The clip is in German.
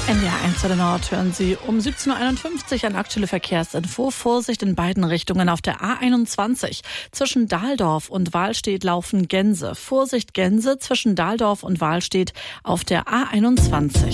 NDR1 zu der Nord hören Sie um 17.51 Uhr eine aktuelle Verkehrsinfo. Vorsicht in beiden Richtungen auf der A21. Zwischen Dahldorf und Wahlstedt laufen Gänse. Vorsicht Gänse zwischen Dahldorf und Wahlstedt auf der A21.